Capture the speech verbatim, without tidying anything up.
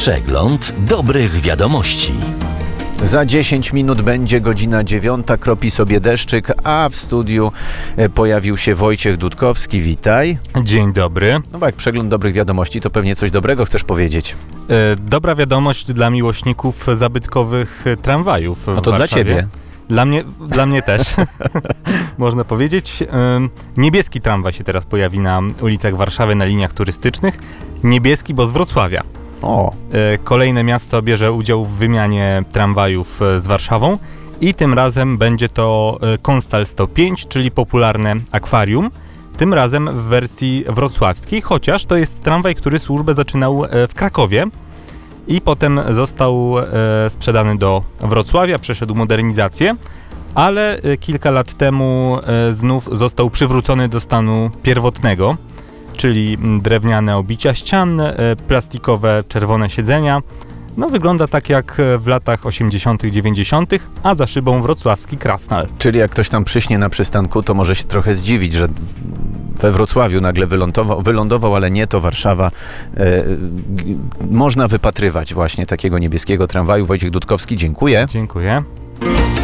Przegląd dobrych wiadomości. Za dziesięć minut będzie godzina dziewiąta, kropi sobie deszczyk, a w studiu pojawił się Wojciech Dudkowski. Witaj. Dzień dobry. No bo jak przegląd dobrych wiadomości, to pewnie coś dobrego chcesz powiedzieć. E, dobra wiadomość dla miłośników zabytkowych tramwajów w No to Warszawie. dla ciebie. Dla mnie, dla mnie też, można powiedzieć. E, niebieski tramwaj się teraz pojawi na ulicach Warszawy, na liniach turystycznych. Niebieski, bo z Wrocławia. O. E, kolejne miasto bierze udział w wymianie tramwajów z Warszawą i tym razem będzie to Konstal sto pięć, czyli popularne akwarium. Tym razem w wersji wrocławskiej, chociaż to jest tramwaj, który służbę zaczynał w Krakowie i potem został sprzedany do Wrocławia, przeszedł modernizację, ale kilka lat temu znów został przywrócony do stanu pierwotnego, czyli drewniane obicia ścian, plastikowe czerwone siedzenia. No wygląda tak jak w latach osiemdziesiątych, dziewięćdziesiątych, a za szybą wrocławski Krasnal. Czyli jak ktoś tam przyśnie na przystanku, to może się trochę zdziwić, że we Wrocławiu nagle wylądował, wylądował ale nie, to Warszawa. E, g, można wypatrywać właśnie takiego niebieskiego tramwaju. Wojciech Dudkowski, dziękuję. Dziękuję.